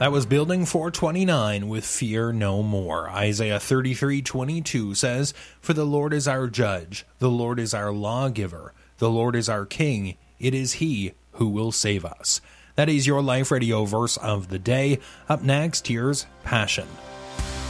That was Building 429 with Fear No More. Isaiah 33:22 says, "For the Lord is our judge, the Lord is our lawgiver, the Lord is our king, it is he who will save us." That is your Life Radio verse of the day. Up next, here's Passion.